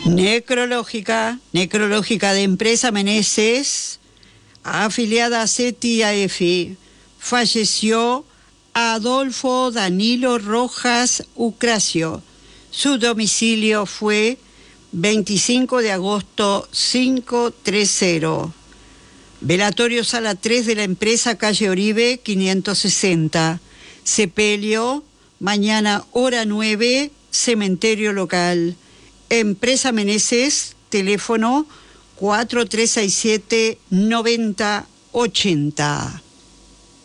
Necrológica de Empresa Meneses, afiliada a CETIAF. Falleció Adolfo Danilo Rojas Ucracio. Su domicilio fue 25 de agosto 530. Velatorio Sala 3 de la empresa, calle Oribe 560. Sepelio, mañana hora 9, cementerio local. Empresa Meneses, teléfono 4367-9080.